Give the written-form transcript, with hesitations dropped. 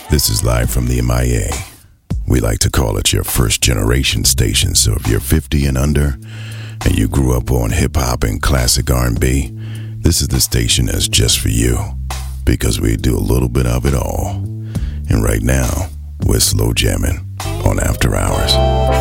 This is live from the MIA. We like to call it your first generation station, so if you're 50 and under and you grew up on hip-hop and classic R&B, this is the station that's just for you, because we do a little bit of it all. And right now, we're slow jamming on After Hours.